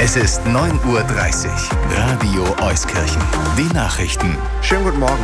Es ist 9:30 Uhr. Radio Euskirchen. Die Nachrichten. Schönen guten Morgen.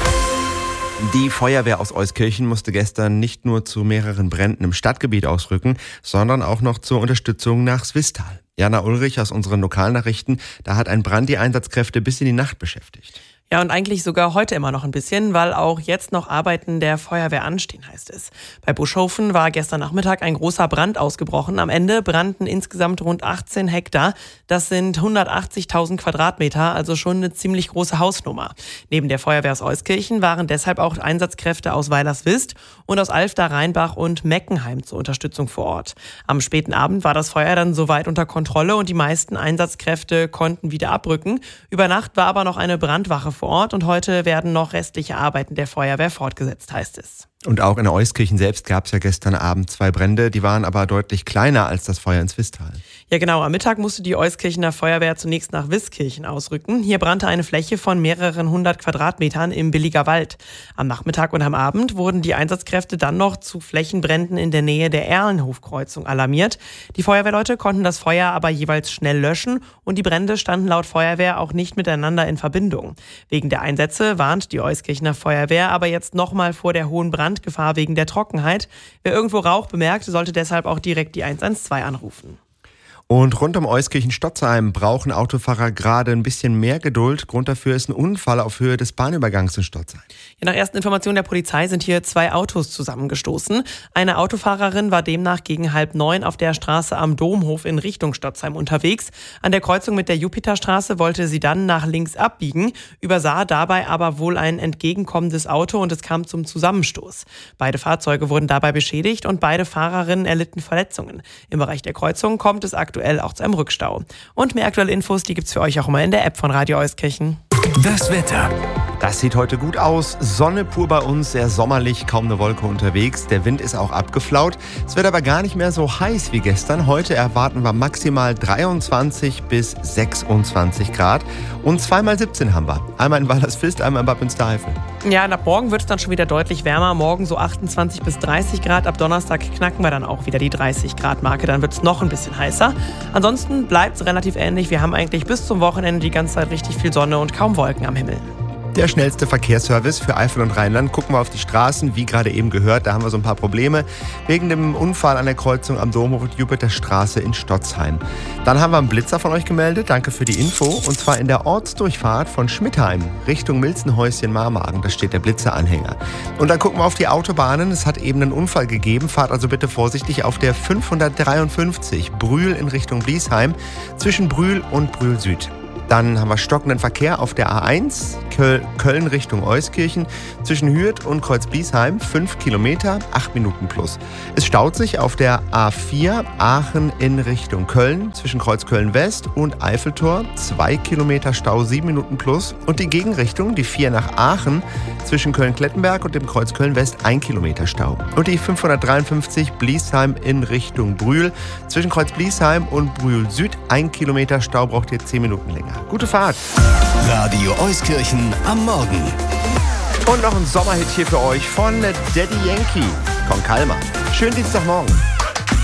Die Feuerwehr aus Euskirchen musste gestern nicht nur zu mehreren Bränden im Stadtgebiet ausrücken, sondern auch noch zur Unterstützung nach Swisttal. Jana Ulrich aus unseren Lokalnachrichten, da hat ein Brand die Einsatzkräfte bis in die Nacht beschäftigt. Ja, und eigentlich sogar heute immer noch ein bisschen, weil auch jetzt noch Arbeiten der Feuerwehr anstehen, heißt es. Bei Buschhofen war gestern Nachmittag ein großer Brand ausgebrochen. Am Ende brannten insgesamt rund 18 Hektar. Das sind 180.000 Quadratmeter, also schon eine ziemlich große Hausnummer. Neben der Feuerwehr aus Euskirchen waren deshalb auch Einsatzkräfte aus Weilerswist und aus Alfter, Rheinbach und Meckenheim zur Unterstützung vor Ort. Am späten Abend war das Feuer dann soweit unter Kontrolle und die meisten Einsatzkräfte konnten wieder abrücken. Über Nacht war aber noch eine Brandwache vor Ort und heute werden noch restliche Arbeiten der Feuerwehr fortgesetzt, heißt es. Und auch in Euskirchen selbst gab es ja gestern Abend 2 Brände, die waren aber deutlich kleiner als das Feuer in Swisttal. Ja genau, am Mittag musste die Euskirchener Feuerwehr zunächst nach Wiskirchen ausrücken. Hier brannte eine Fläche von mehreren 100 Quadratmetern im Billiger Wald. Am Nachmittag und am Abend wurden die Einsatzkräfte dann noch zu Flächenbränden in der Nähe der Erlenhofkreuzung alarmiert. Die Feuerwehrleute konnten das Feuer aber jeweils schnell löschen und die Brände standen laut Feuerwehr auch nicht miteinander in Verbindung. Wegen der Einsätze warnt die Euskirchener Feuerwehr aber jetzt nochmal vor der hohen Brandgefahr wegen der Trockenheit. Wer irgendwo Rauch bemerkt, sollte deshalb auch direkt die 112 anrufen. Und rund um Euskirchen-Stotzheim brauchen Autofahrer gerade ein bisschen mehr Geduld. Grund dafür ist ein Unfall auf Höhe des Bahnübergangs in Stotzheim. Ja, nach ersten Informationen der Polizei sind hier 2 Autos zusammengestoßen. Eine Autofahrerin war demnach gegen 8:30 auf der Straße am Domhof in Richtung Stotzheim unterwegs. An der Kreuzung mit der Jupiterstraße wollte sie dann nach links abbiegen, übersah dabei aber wohl ein entgegenkommendes Auto und es kam zum Zusammenstoß. Beide Fahrzeuge wurden dabei beschädigt und beide Fahrerinnen erlitten Verletzungen. Im Bereich der Kreuzung kommt es aktuell auch zu einem Rückstau. Und mehr aktuelle Infos, die gibt's für euch auch immer in der App von Radio Euskirchen. Das Wetter. Das sieht heute gut aus. Sonne pur bei uns, sehr sommerlich, kaum eine Wolke unterwegs. Der Wind ist auch abgeflaut. Es wird aber gar nicht mehr so heiß wie gestern. Heute erwarten wir maximal 23 bis 26 Grad. Und 2x17 haben wir. Einmal in Weilerswist, einmal in Bad Münstereifel. Ja, und ab morgen wird es dann schon wieder deutlich wärmer. Morgen so 28 bis 30 Grad. Ab Donnerstag knacken wir dann auch wieder die 30 Grad Marke. Dann wird es noch ein bisschen heißer. Ansonsten bleibt es relativ ähnlich. Wir haben eigentlich bis zum Wochenende die ganze Zeit richtig viel Sonne und kaum Wolken am Himmel. Der schnellste Verkehrsservice für Eifel und Rheinland. Gucken wir auf die Straßen, wie gerade eben gehört, da haben wir so ein paar Probleme wegen dem Unfall an der Kreuzung am Domhof und Jupiterstraße in Stotzheim. Dann haben wir einen Blitzer von euch gemeldet, danke für die Info, und zwar in der Ortsdurchfahrt von Schmidtheim Richtung Milzenhäuschen-Marmagen, da steht der Blitzeranhänger. Und dann gucken wir auf die Autobahnen, es hat eben einen Unfall gegeben, fahrt also bitte vorsichtig auf der 553 Brühl in Richtung Bliesheim zwischen Brühl und Brühl Süd. Dann haben wir stockenden Verkehr auf der A1, Köln Richtung Euskirchen, zwischen Hürth und Kreuzbliesheim, 5 Kilometer, 8 Minuten plus. Es staut sich auf der A4, Aachen in Richtung Köln, zwischen Kreuzköln West und Eiffeltor, 2 Kilometer Stau, 7 Minuten plus. Und die Gegenrichtung, die 4 nach Aachen, zwischen Köln-Klettenberg und dem Kreuzköln West, 1 Kilometer Stau. Und die 553 Bliesheim in Richtung Brühl, zwischen Kreuzbliesheim und Brühl Süd, 1 Kilometer Stau, braucht ihr 10 Minuten länger. Gute Fahrt. Radio Euskirchen am Morgen. Und noch ein Sommerhit hier für euch von Daddy Yankee. Con Calma. Schönen Dienstagmorgen.